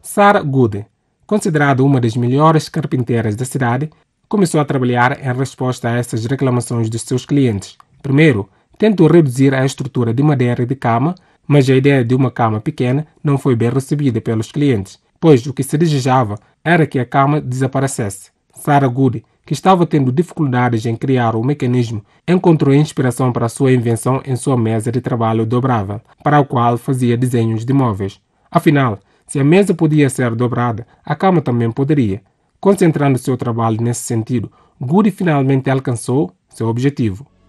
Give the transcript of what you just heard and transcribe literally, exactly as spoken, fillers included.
Sarah Good, considerada uma das melhores carpinteiras da cidade, começou a trabalhar em resposta a essas reclamações dos seus clientes. Primeiro, tentou reduzir a estrutura de madeira de cama, mas a ideia de uma cama pequena não foi bem recebida pelos clientes, pois o que se desejava era que a cama desaparecesse. Sarah Good, que estava tendo dificuldades em criar o mecanismo, encontrou inspiração para sua invenção em sua mesa de trabalho dobrável, para a qual fazia desenhos de móveis. Afinal, se a mesa podia ser dobrada, a cama também poderia. Concentrando seu trabalho nesse sentido, Good finalmente alcançou seu objetivo.